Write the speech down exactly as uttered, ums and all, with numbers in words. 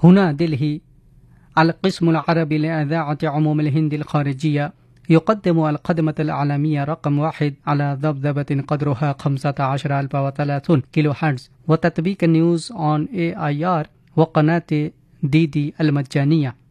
هنا دلهي. القسم العربي لإذاعة عموم الهند الخارجية يقدم الخدمة الإعلامية رقم واحد على ذبذبة قدرها خمسة عشر ألف وثلاثون كيلو هرتز، وتطبيق نيوز أون إيه آي آر، وقناة دي دي المجانية.